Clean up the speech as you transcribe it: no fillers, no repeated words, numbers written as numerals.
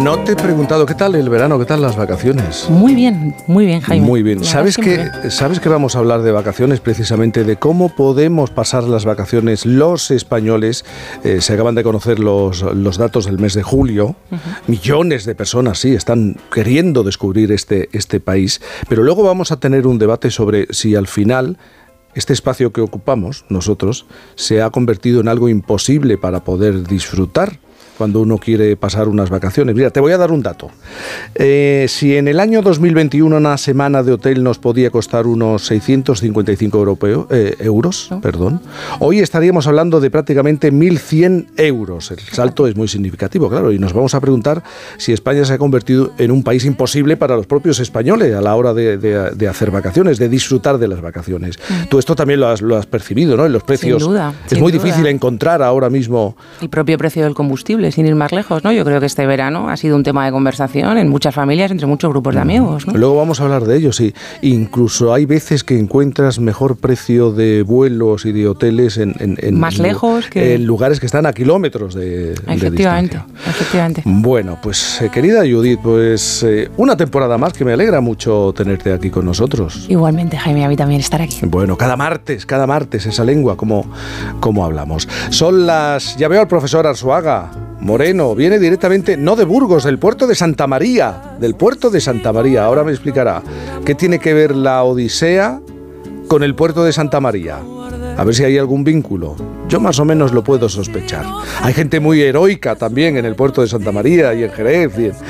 No te he preguntado qué tal el verano, qué tal las vacaciones. Muy bien, Jaime. Muy bien. ¿Sabes que vamos a hablar de vacaciones, precisamente de cómo podemos pasar las vacaciones los españoles? Se acaban de conocer los datos del mes de julio. Millones de personas, sí, están queriendo descubrir este país. Pero luego vamos a tener un debate sobre si al final este espacio que ocupamos nosotros se ha convertido en algo imposible para poder disfrutar cuando uno quiere pasar unas vacaciones. Mira, te voy a dar un dato. Si en el año 2021 una semana de hotel nos podía costar unos 655 euros, hoy estaríamos hablando de prácticamente 1.100 euros. El salto es muy significativo, claro, y nos vamos a preguntar si España se ha convertido en un país imposible para los propios españoles a la hora de hacer vacaciones, de disfrutar de las vacaciones. Tú esto también lo has percibido, ¿no? En los precios. Sin duda. Es muy difícil encontrar ahora mismo el propio precio del combustible, sin ir más lejos, ¿no? Yo creo que este verano ha sido un tema de conversación en muchas familias, entre muchos grupos de amigos, ¿no? Luego vamos a hablar de ello, sí. Incluso hay veces que encuentras mejor precio de vuelos y de hoteles en lugares que están a kilómetros de distancia. Efectivamente. Bueno, pues querida Judith, pues una temporada más, que me alegra mucho tenerte aquí con nosotros. Igualmente, Jaime, a mí también estar aquí. Bueno, cada martes esa lengua, como hablamos. Ya veo al profesor Arzuaga Moreno, viene directamente, no de Burgos, del puerto de Santa María, ahora me explicará qué tiene que ver la Odisea con el puerto de Santa María. A ver si hay algún vínculo. Yo más o menos lo puedo sospechar. Hay gente muy heroica también en el puerto de Santa María y en Jerez